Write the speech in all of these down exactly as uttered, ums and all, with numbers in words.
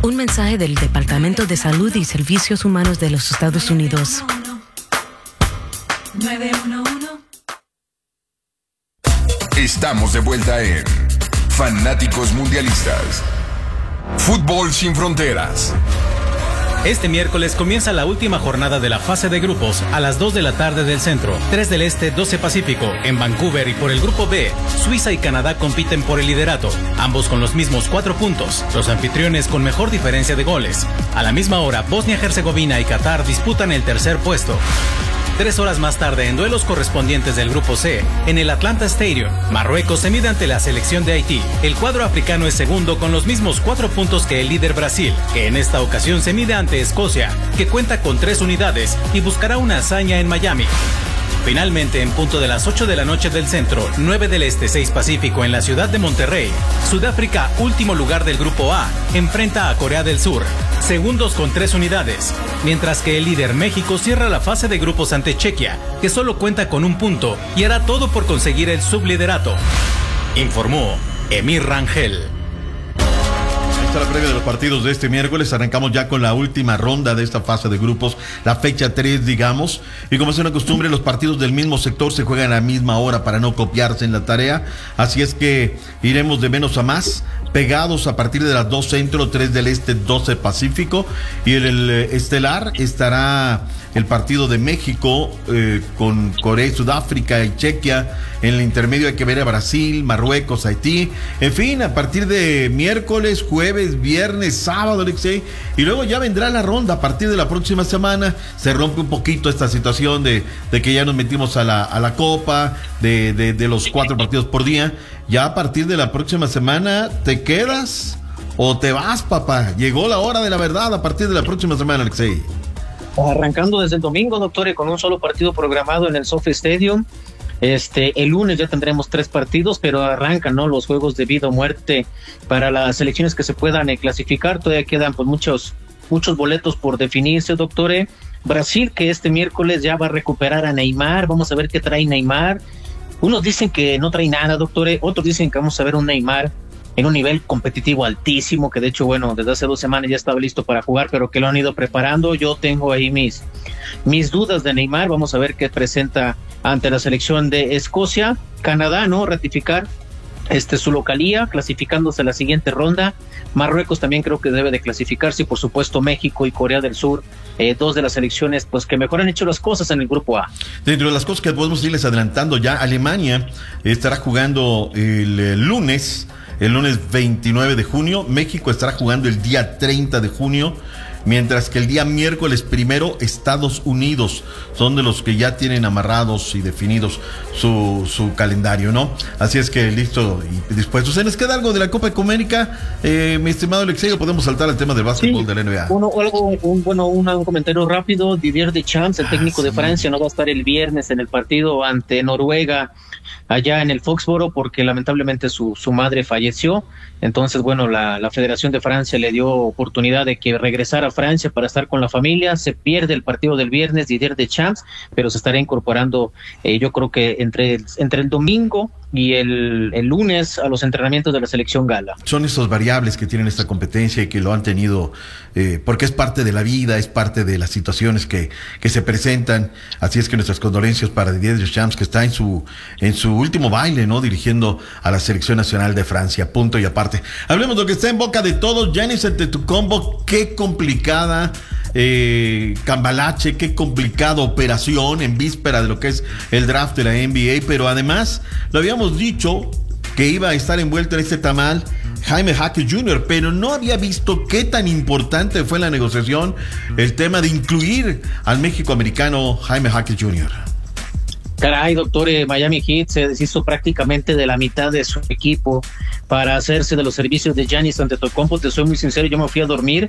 Un mensaje del Departamento de Salud y Servicios Humanos de los Estados Unidos. nueve uno uno. Estamos de vuelta en Fanáticos Mundialistas. Fútbol sin fronteras. Este miércoles comienza la última jornada de la fase de grupos a las dos de la tarde del centro, tres del este, doce Pacífico, en Vancouver, y por el grupo B, Suiza y Canadá compiten por el liderato, ambos con los mismos cuatro puntos, los anfitriones con mejor diferencia de goles. A la misma hora, Bosnia-Herzegovina y Qatar disputan el tercer puesto. Tres horas más tarde, en duelos correspondientes del Grupo C, en el Atlanta Stadium, Marruecos se mide ante la selección de Haití. El cuadro africano es segundo con los mismos cuatro puntos que el líder Brasil, que en esta ocasión se mide ante Escocia, que cuenta con tres unidades y buscará una hazaña en Miami. Finalmente, en punto de las ocho de la noche del centro, nueve del este, seis Pacífico, en la ciudad de Monterrey, Sudáfrica, último lugar del Grupo A, enfrenta a Corea del Sur, segundos con tres unidades, mientras que el líder México cierra la fase de grupos ante Chequia, que solo cuenta con un punto y hará todo por conseguir el subliderato. Informó Emir Rangel. La previa de los partidos de este miércoles. Arrancamos ya con la última ronda de esta fase de grupos, la fecha tres, digamos, y como es una costumbre, los partidos del mismo sector se juegan a la misma hora para no copiarse en la tarea, así es que iremos de menos a más, pegados a partir de las dos centro, tres del este, doce Pacífico, y en el estelar estará el partido de México eh, con Corea, Sudáfrica y Chequia. En el intermedio hay que ver a Brasil, Marruecos, Haití. En fin, a partir de miércoles, jueves, viernes, sábado, Alexei, y luego ya vendrá la ronda a partir de la próxima semana. Se rompe un poquito esta situación de, de que ya nos metimos a la, a la Copa, de, de, de los cuatro partidos por día. Ya a partir de la próxima semana, ¿te quedas o te vas, papá? Llegó la hora de la verdad a partir de la próxima semana, Alexei. Arrancando desde el domingo, doctor, y con un solo partido programado en el SoFi Stadium. Este, el lunes ya tendremos tres partidos, pero arrancan, ¿no?, los juegos de vida o muerte para las selecciones que se puedan eh, clasificar. Todavía quedan pues muchos, muchos boletos por definirse, doctor. Brasil, que este miércoles ya va a recuperar a Neymar. Vamos a ver qué trae Neymar. Unos dicen que no trae nada, doctor. Otros dicen que vamos a ver un Neymar en un nivel competitivo altísimo, que de hecho, bueno, desde hace dos semanas ya estaba listo para jugar, pero que lo han ido preparando. Yo tengo ahí mis, mis dudas de Neymar. Vamos a ver qué presenta ante la selección de Escocia. Canadá, ¿no?, ratificar este, su localía, clasificándose a la siguiente ronda. Marruecos también creo que debe de clasificarse, y por supuesto México y Corea del Sur, eh, dos de las selecciones pues que mejor han hecho las cosas en el grupo A. Dentro de las cosas que podemos irles adelantando ya, Alemania estará jugando el, el lunes, el lunes veintinueve de junio, México estará jugando el día treinta de junio, mientras que el día miércoles primero, Estados Unidos son de los que ya tienen amarrados y definidos su, su calendario, ¿no? Así es que listo y dispuesto. ¿Se nos queda algo de la Copa Ecuménica, eh, mi estimado Alexei, o podemos saltar al tema del básquetbol sí, de la N B A? Uno, algo, un, bueno, un, un comentario rápido. Didier Deschamps, el técnico ah, sí. de Francia, no va a estar el viernes en el partido ante Noruega, allá en el Foxboro, porque lamentablemente su, su madre falleció. Entonces, bueno, la, la Federación de Francia le dio oportunidad de que regresara a Francia para estar con la familia. Se pierde el partido del viernes, Didier Deschamps, pero se estará incorporando, eh, yo creo que entre el, entre el domingo y el, el lunes a los entrenamientos de la selección gala. Son esas variables que tienen esta competencia y que lo han tenido, eh, porque es parte de la vida, es parte de las situaciones que, que se presentan. Así es que nuestras condolencias para Didier Deschamps, que está en su, en su último baile, ¿no?, dirigiendo a la selección nacional de Francia, punto y aparte. Hablemos de lo que está en boca de todos. Giannis Antetokounmpo, qué complicada eh, cambalache, qué complicada operación en víspera de lo que es el draft de la N B A, pero además lo habíamos dicho que iba a estar envuelto en este tamal Jaime Jaquez junior, pero no había visto qué tan importante fue en la negociación el tema de incluir al México-americano Jaime Jaquez junior Caray, doctor, eh, Miami Heat se deshizo prácticamente de la mitad de su equipo para hacerse de los servicios de Giannis Antetokounmpo. Te soy muy sincero, yo me fui a dormir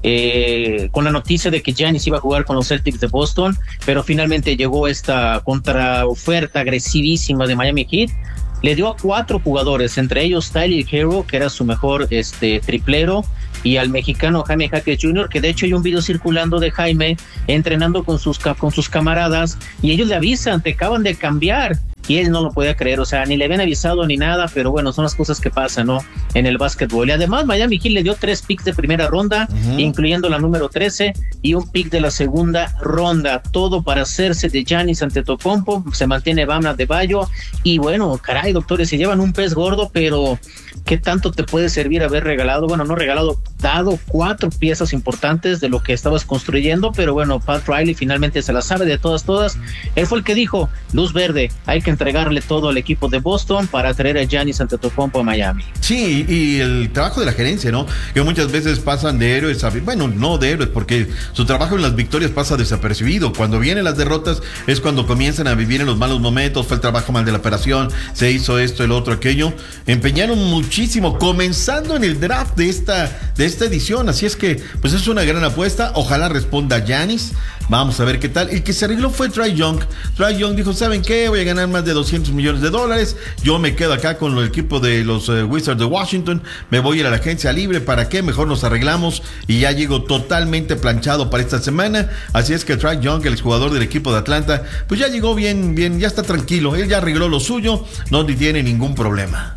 eh, con la noticia de que Giannis iba a jugar con los Celtics de Boston, pero finalmente llegó esta contraoferta agresivísima de Miami Heat. Le dio a cuatro jugadores, entre ellos Tyler Hero, que era su mejor este, triplero, y al mexicano Jaime Jaquez junior, que de hecho hay un video circulando de Jaime entrenando con sus, con sus camaradas, y ellos le avisan, te acaban de cambiar, y él no lo podía creer, o sea, ni le habían avisado ni nada, pero bueno, son las cosas que pasan, ¿no? En el básquetbol. Y además Miami Heat le dio tres picks de primera ronda, uh-huh. incluyendo la número trece y un pick de la segunda ronda, todo para hacerse de Giannis Antetokounmpo. Se mantiene Bam Adebayo y bueno, caray, doctores, se llevan un pez gordo, pero ¿qué tanto te puede servir haber regalado? Bueno, no regalado, dado cuatro piezas importantes de lo que estabas construyendo, pero bueno, Pat Riley finalmente se la sabe de todas, todas. Él fue el que dijo, luz verde, hay que entregarle todo al equipo de Boston para traer a Giannis Antetokounmpo a Miami. Sí, y el trabajo de la gerencia, ¿no? Que muchas veces pasan de héroes a... Bueno, no de héroes, porque su trabajo en las victorias pasa desapercibido. Cuando vienen las derrotas es cuando comienzan a vivir en los malos momentos. Fue el trabajo mal de la operación, se hizo esto, el otro, aquello. Empeñaron muchísimo, comenzando en el draft de esta, de esta edición. Así es que, pues es una gran apuesta. Ojalá responda Giannis. Vamos a ver qué tal. El que se arregló fue Trae Young. Trae Young dijo, ¿saben qué? Voy a ganar más de doscientos millones de dólares. Yo me quedo acá con el equipo de los uh, Wizards de Washington. Me voy a ir a la agencia libre. ¿Para qué? Mejor nos arreglamos. Y ya llego totalmente planchado para esta semana. Así es que Trae Young, el exjugador del equipo de Atlanta, pues ya llegó bien, bien, ya está tranquilo. Él ya arregló lo suyo. No tiene ningún problema.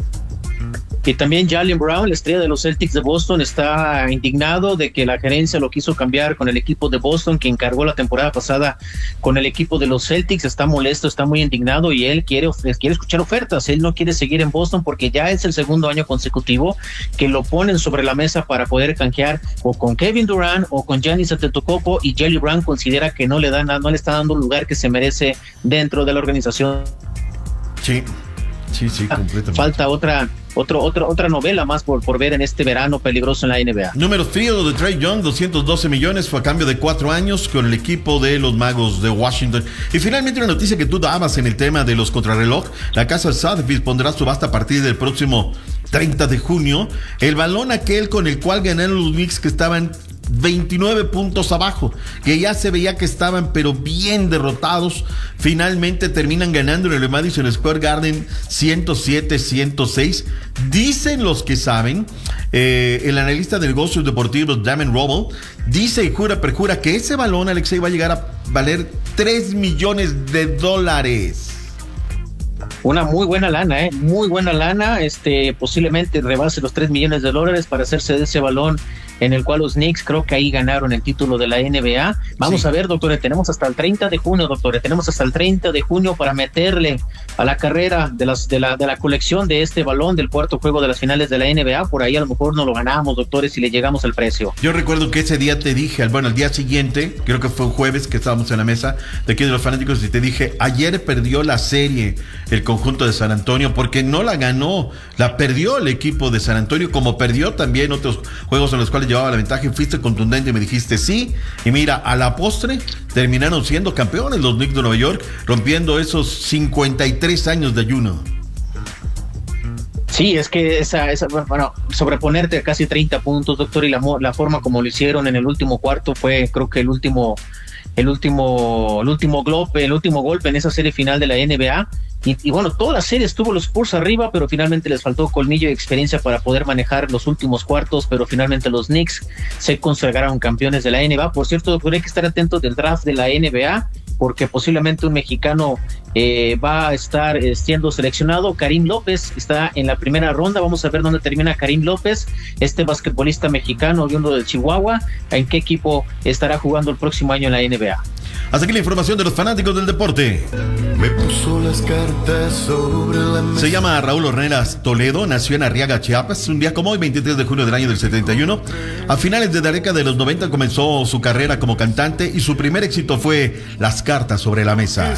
Y también Jaylen Brown, la estrella de los Celtics de Boston, está indignado de que la gerencia lo quiso cambiar con el equipo de Boston, que encargó la temporada pasada con el equipo de los Celtics. Está molesto, está muy indignado y él quiere, quiere escuchar ofertas. Él no quiere seguir en Boston porque ya es el segundo año consecutivo que lo ponen sobre la mesa para poder canjear o con Kevin Durant o con Giannis Antetokounmpo, y Jaylen Brown considera que no le dan, no le está dando el lugar que se merece dentro de la organización. Sí, sí, sí, completamente. Falta otra Otro, otra, otra novela más por, por ver en este verano peligroso en la N B A. Número frío de Trae Young, doscientos doce millones, fue a cambio de cuatro años con el equipo de los Magos de Washington. Y finalmente una noticia que tú dabas en el tema de los contrarreloj. La casa Sotheby's pondrá subasta a partir del próximo treinta de junio. El balón aquel con el cual ganaron los Knicks, que estaban veintinueve puntos abajo, que ya se veía que estaban pero bien derrotados, finalmente terminan ganando en el Madison Square Garden ciento siete a ciento seis. Dicen los que saben, eh, el analista de negocios deportivos Damon Robel dice y jura perjura que ese balón, Alexei, va a llegar a valer tres millones de dólares. Una muy buena lana, eh, muy buena lana, este, posiblemente rebase los tres millones de dólares para hacerse de ese balón, en el cual los Knicks creo que ahí ganaron el título de la N B A. Vamos sí. a ver, doctores, tenemos hasta el treinta de junio, doctores, tenemos hasta el treinta de junio para meterle a la carrera de las de la de la colección de este balón del cuarto juego de las finales de la N B A. Por ahí a lo mejor no lo ganamos, doctores, si le llegamos al precio. Yo recuerdo que ese día te dije, bueno, el día siguiente, creo que fue un jueves que estábamos en la mesa de aquí de los fanáticos, y te dije, ayer perdió la serie el conjunto de San Antonio, porque no la ganó, la perdió el equipo de San Antonio, como perdió también otros juegos en los cuales llevaba la ventaja, y fuiste contundente y me dijiste sí, y mira, a la postre terminaron siendo campeones los Knicks de Nueva York, rompiendo esos cincuenta y tres años de ayuno. Sí, es que esa, esa bueno, sobreponerte a casi treinta puntos, doctor, y la, la forma como lo hicieron en el último cuarto fue, creo que el último el último el último golpe, el último golpe en esa serie final de la N B A. Y, y bueno, toda la serie estuvo los Spurs arriba, pero finalmente les faltó colmillo y experiencia para poder manejar los últimos cuartos, pero finalmente los Knicks se consagraron campeones de la N B A. Por cierto, doctor, hay que estar atentos del draft de la N B A, porque posiblemente un mexicano eh, va a estar eh, siendo seleccionado. Karim López está en la primera ronda. Vamos a ver dónde termina Karim López, este basquetbolista mexicano oriundo de Chihuahua, en qué equipo estará jugando el próximo año en la N B A. Hasta aquí la información de los fanáticos del deporte. Me puso las cartas sobre la mesa. Se llama Raúl Horneras Toledo, nació en Arriaga, Chiapas, un día como hoy, veintitrés de junio del año del setenta y uno. A finales de la década de los noventa comenzó su carrera como cantante y su primer éxito fue Las cartas sobre la mesa.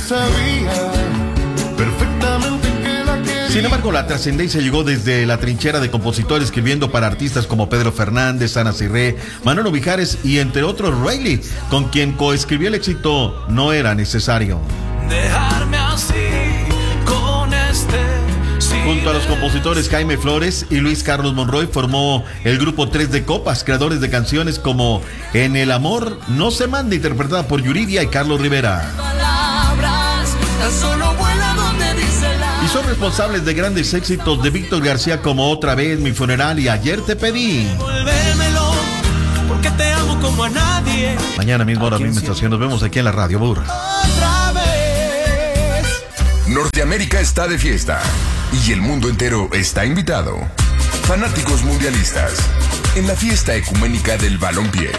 Sin embargo, la trascendencia llegó desde la trinchera de compositor, escribiendo para artistas como Pedro Fernández, Ana Cirré, Manolo Mijares y entre otros Riley, con quien coescribió el éxito No era necesario. Dejarme así con este. Junto a los compositores Jaime Flores y Luis Carlos Monroy formó el grupo Tres de Copas, creadores de canciones como En el amor no se manda, interpretada por Yuridia y Carlos Rivera. Palabras, tan solo vuela donde dice la... Y son responsables de grandes éxitos de Víctor García como Otra vez, Mi funeral y Ayer te pedí. Volvémelo, porque te amo como a nadie. Mañana mismo, hora misma estación, nos vemos aquí en la Radio Burra. Otra vez, Norteamérica está de fiesta y el mundo entero está invitado. Fanáticos mundialistas en la fiesta ecuménica del balompié.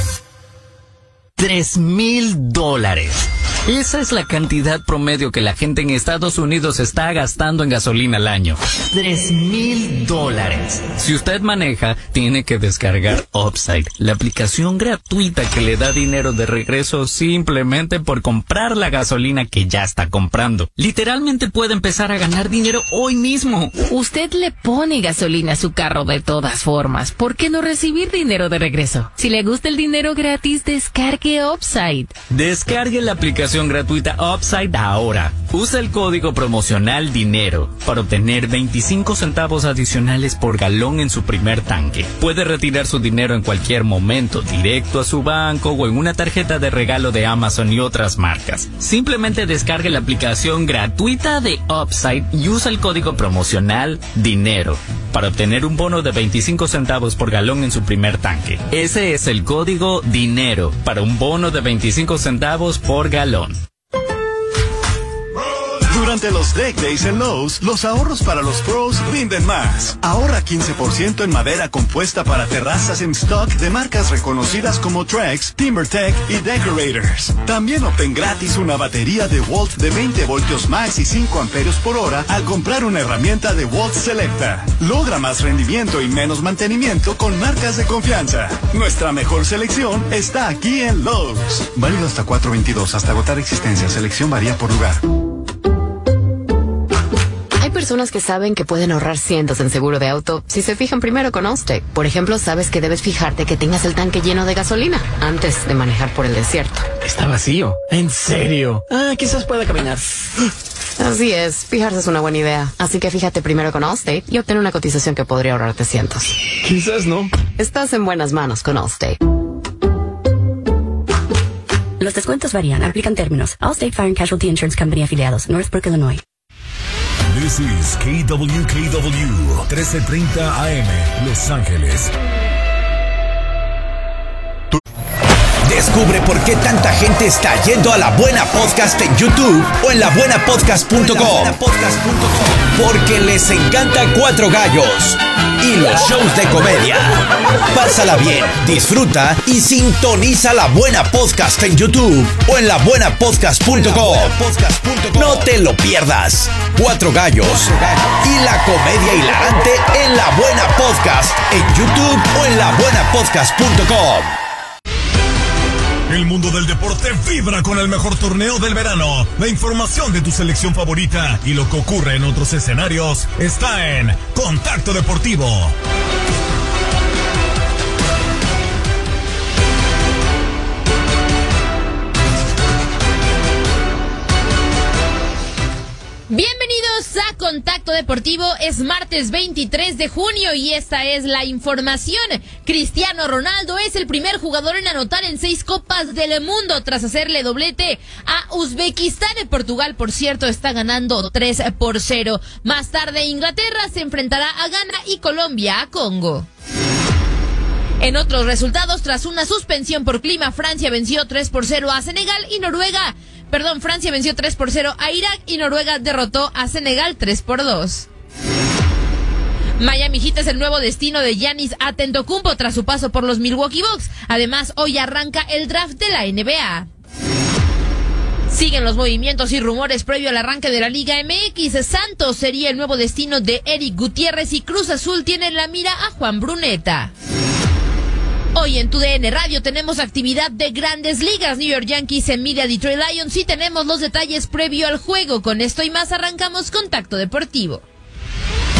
Tres mil dólares. Esa es la cantidad promedio que la gente en Estados Unidos está gastando en gasolina al año. Tres mil dólares. Si usted maneja, tiene que descargar Upside, la aplicación gratuita que le da dinero de regreso simplemente por comprar la gasolina que ya está comprando. Literalmente puede empezar a ganar dinero hoy mismo. Usted le pone gasolina a su carro de todas formas. ¿Por qué no recibir dinero de regreso? Si le gusta el dinero gratis, descargue Upside. Descargue la aplicación gratuita Upside ahora. Usa el código promocional DINERO para obtener veinticinco centavos adicionales por galón en su primer tanque. Puede retirar su dinero en cualquier momento, directo a su banco o en una tarjeta de regalo de Amazon y otras marcas. Simplemente descargue la aplicación gratuita de Upside y usa el código promocional DINERO para obtener un bono de veinticinco centavos por galón en su primer tanque. Ese es el código DINERO para un bono de veinticinco centavos por galón. Durante los Deck Days en Lowe's, los ahorros para los pros rinden más. Ahorra quince por ciento en madera compuesta para terrazas en stock de marcas reconocidas como Trex, TimberTech y Decorators. También obtén gratis una batería de Walt de veinte voltios max y cinco amperios por hora al comprar una herramienta de Walt Selecta. Logra más rendimiento y menos mantenimiento con marcas de confianza. Nuestra mejor selección está aquí en Lowe's. Válido hasta cuatro veintidós, hasta agotar existencia. Selección varía por lugar. Hay personas que saben que pueden ahorrar cientos en seguro de auto si se fijan primero con Allstate. Por ejemplo, sabes que debes fijarte que tengas el tanque lleno de gasolina antes de manejar por el desierto. Está vacío. ¿En serio? Ah, quizás pueda caminar. Así es, fijarse es una buena idea. Así que fíjate primero con Allstate y obtén una cotización que podría ahorrarte cientos. Quizás no. Estás en buenas manos con Allstate. Los descuentos varían, aplican términos. Allstate Fire and Casualty Insurance Company afiliados, Northbrook, Illinois. This is K W K W, trece treinta A M, Los Ángeles. Descubre por qué tanta gente está yendo a La Buena Podcast en YouTube o en la buena podcast punto com. Porque les encanta Cuatro Gallos y los shows de comedia. Pásala bien, disfruta y sintoniza La Buena Podcast en YouTube o en la buena podcast punto com. No te lo pierdas. Cuatro Gallos y la comedia hilarante en La Buena Podcast en YouTube o en la buena podcast punto com. El mundo del deporte vibra con el mejor torneo del verano. La información de tu selección favorita y lo que ocurre en otros escenarios está en Contacto Deportivo. Bienvenidos a Contacto Deportivo. Es martes veintitrés de junio y esta es la información. Cristiano Ronaldo es el primer jugador en anotar en seis Copas del Mundo tras hacerle doblete a Uzbekistán. Portugal, por cierto, está ganando tres por cero. Más tarde, Inglaterra se enfrentará a Ghana y Colombia a Congo. En otros resultados, tras una suspensión por clima, Francia venció tres por cero a Senegal y Noruega... Perdón, Francia venció tres por cero a Irak y Noruega derrotó a Senegal tres por dos. Miami Heat es el nuevo destino de Giannis Antetokounmpo tras su paso por los Milwaukee Bucks. Además, hoy arranca el draft de la N B A. Siguen los movimientos y rumores previo al arranque de la Liga M X. Santos sería el nuevo destino de Eric Gutiérrez y Cruz Azul tiene en la mira a Juan Bruneta. Hoy en Tu D N Radio tenemos actividad de Grandes Ligas. New York Yankees en mira a Detroit Lions y tenemos los detalles previo al juego. Con esto y más arrancamos Contacto Deportivo.